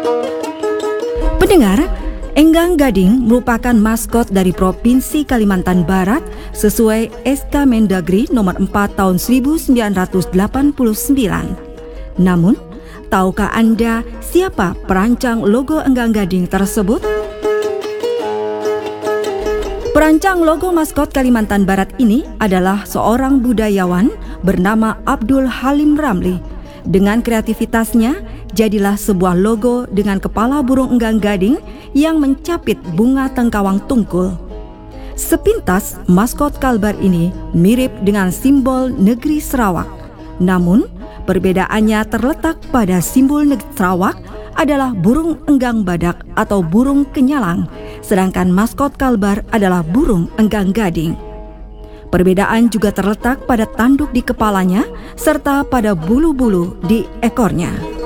Pendengar, Enggang Gading merupakan maskot dari Provinsi Kalimantan Barat sesuai SK Mendagri nomor 4 tahun 1989. Namun, tahukah Anda siapa perancang logo Enggang Gading tersebut? Perancang logo maskot Kalimantan Barat ini adalah seorang budayawan bernama Abdul Halim Ramli. Dengan kreativitasnya, jadilah sebuah logo dengan kepala burung enggang gading yang mencapit bunga tengkawang tungkul. Sepintas, maskot Kalbar ini mirip dengan simbol negeri Sarawak. Namun, perbedaannya terletak pada simbol negeri Sarawak adalah burung enggang badak atau burung kenyalang, sedangkan maskot Kalbar adalah burung enggang gading. Perbedaan juga terletak pada tanduk di kepalanya serta pada bulu-bulu di ekornya.